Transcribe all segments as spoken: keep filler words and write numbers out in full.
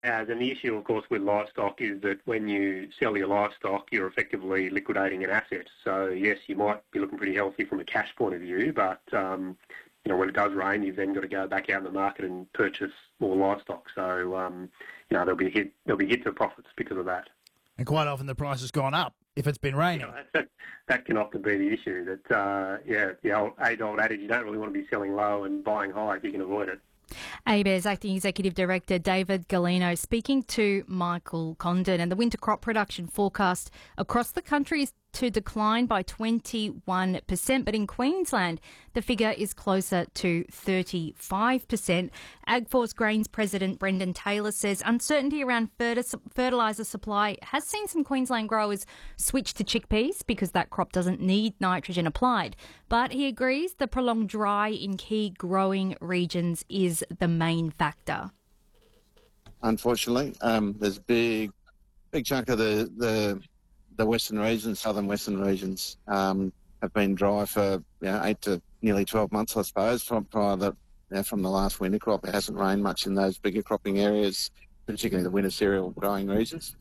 As and the issue, of course, with livestock is that when you sell your livestock, you're effectively liquidating an asset. So, yes, you might be looking pretty healthy from a cash point of view, but, um, you know, when it does rain, you've then got to go back out in the market and purchase more livestock. So, um, you know, there'll be a hit, there'll be a hit to profits because of that. And quite often the price has gone up if it's been raining. You know, that, that can often be the issue. That, uh, yeah, the old, age-old adage, you don't really want to be selling low and buying high if you can avoid it. ABARES Acting Executive Director David Galino speaking to Michael Condon. And the winter crop production forecast across the country is to decline by twenty-one percent, but in Queensland the figure is closer to thirty-five percent. AgForce Grains President Brendan Taylor says uncertainty around fertiliser supply has seen some Queensland growers switch to chickpeas because that crop doesn't need nitrogen applied. But he agrees the prolonged dry in key growing regions is the main factor. Unfortunately, um, there's a big, big chunk of the, the the western regions, southern western regions, um, have been dry for you know, eight to nearly twelve months, I suppose, from prior the, you know, from the last winter crop. It hasn't rained much in those bigger cropping areas, particularly the winter cereal growing regions.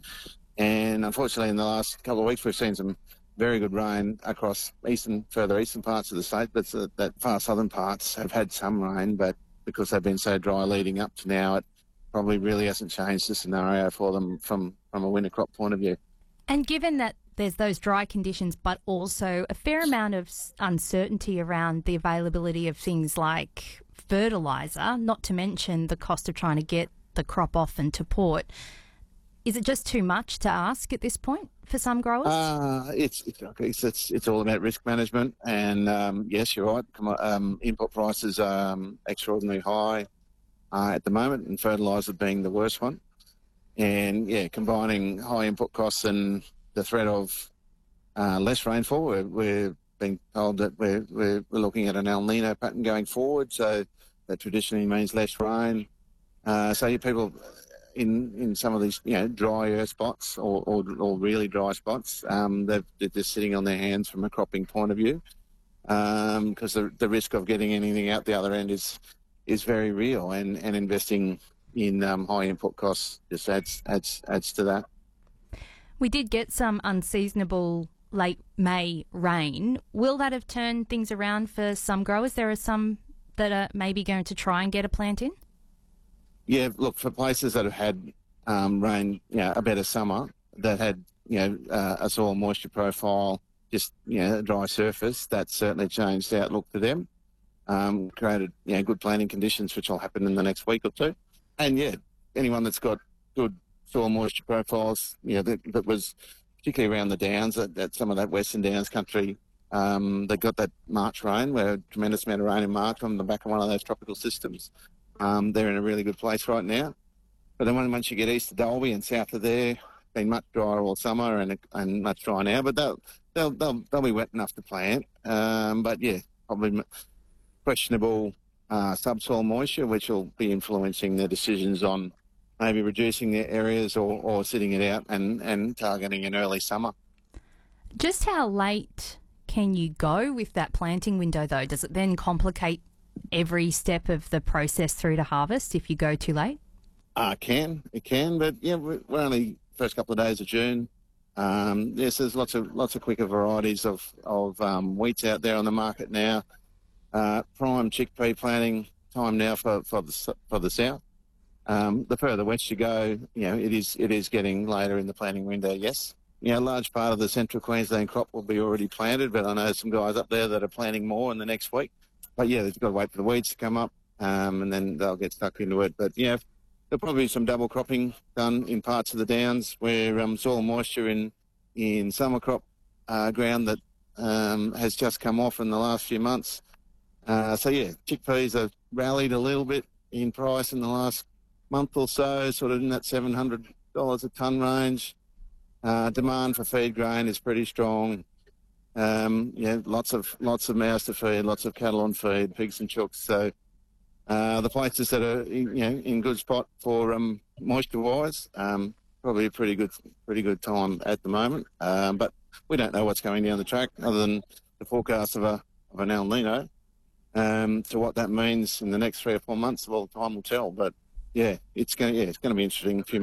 And unfortunately, in the last couple of weeks, we've seen some very good rain across eastern, further eastern parts of the state, but the, that far southern parts have had some rain, but because they've been so dry leading up to now, it probably really hasn't changed the scenario for them from, from a winter crop point of view. And given that there's those dry conditions, but also a fair amount of uncertainty around the availability of things like fertiliser, not to mention the cost of trying to get the crop off and to port, is it just too much to ask at this point for some growers? Uh, it's, it's it's it's all about risk management, and um, yes, you're right. Um, input prices are um, extraordinarily high uh, at the moment, and fertiliser being the worst one. And yeah, combining high input costs and the threat of uh, less rainfall, we're, we're being told that we're, we're we're looking at an El Nino pattern going forward, so that traditionally means less rain. Uh, so you people in in some of these you know drier spots or, or, or really dry spots, um, they're, they're just sitting on their hands from a cropping point of view, because um, the the risk of getting anything out the other end is is very real, and, and investing in um, high input costs just adds adds adds to that. We did get some unseasonable late May rain. Will that have turned things around for some growers? There are some that are maybe going to try and get a plant in? Yeah, look, for places that have had um, rain, you know, a better summer, that had, you know, uh, a soil moisture profile, just, you know, a dry surface, that certainly changed the outlook for them. Um, created, you know, good planting conditions, which will happen in the next week or two. And yeah, anyone that's got good soil moisture profiles, you know, that, that was particularly around the Downs, that, that some of that Western Downs country, um, they got that March rain, where a tremendous amount of rain in March on the back of one of those tropical systems. Um, they're in a really good place right now. But then once you get east of Dalby and south of there, been much drier all summer and and much drier now, but they'll they'll they'll, they'll be wet enough to plant. Um, but yeah, probably questionable uh, subsoil moisture, which will be influencing their decisions on maybe reducing their areas or, or sitting it out and, and targeting an early summer. Just how late can you go with that planting window, though? Does it then complicate every step of the process through to harvest if you go too late? Uh, can, it can, but yeah, we're only first couple of days of June. Um, yes, there's lots of lots of quicker varieties of, of um, wheats out there on the market now. Uh, prime chickpea planting time now for, for the for the south. Um, the further west you go, you know, it is it is getting later in the planting window, yes. You know, a large part of the central Queensland crop will be already planted, but I know some guys up there that are planting more in the next week. But yeah, they've got to wait for the weeds to come up, um, and then they'll get stuck into it. But yeah, there'll probably be some double cropping done in parts of the Downs where um, soil moisture in in summer crop uh, ground that um, has just come off in the last few months. Uh, so yeah, chickpeas have rallied a little bit in price in the last month or so, sort of in that seven hundred dollars a tonne range. Uh, demand for feed grain is pretty strong. Um, yeah, lots of lots of mouths to feed, lots of cattle on feed, pigs and chooks. So uh, the places that are you know in good spot for um, moisture-wise, um, probably a pretty good pretty good time at the moment. Um, but we don't know what's going down the track other than the forecast of a of an El Nino. Um, so what that means in the next three or four months, well, time will tell. But yeah, it's going. Yeah, it's going to be interesting. A few